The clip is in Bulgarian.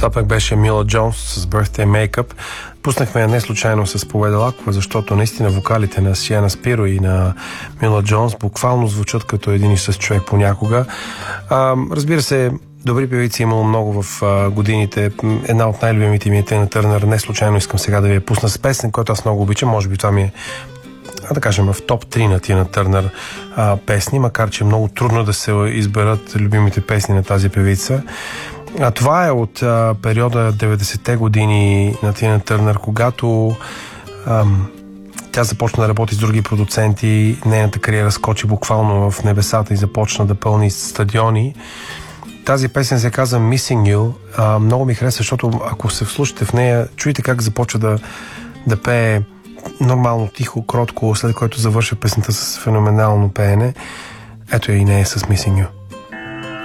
Това пък беше Мила Джонс с Birthday Makeup. Пуснахме я не случайно с Победа Лакова, защото наистина вокалите на Сиена Спиро и на Мила Джонс буквално звучат като един и същ човек понякога. Разбира се, добри певици имало много в годините. Една от най-любимите ми е Тина Търнър. Не случайно искам сега да ви я пусна с песен, който аз много обичам. Може би това ми е, да кажем, в топ 3 на Тина Търнър песни, макар че е много трудно да се изберат любимите песни на тази певица. Това е от периода 90-те години на Тина Търнър, когато тя започна да работи с други продуценти, нейната кариера скочи буквално в небесата и започна да пълни стадиони. Тази песен се казва Missing You. Много ми хареса, защото ако се вслушате в нея, чуете как започва да пее нормално, тихо, кротко, след което завърша песента с феноменално пеене. Ето я и нея с Missing You.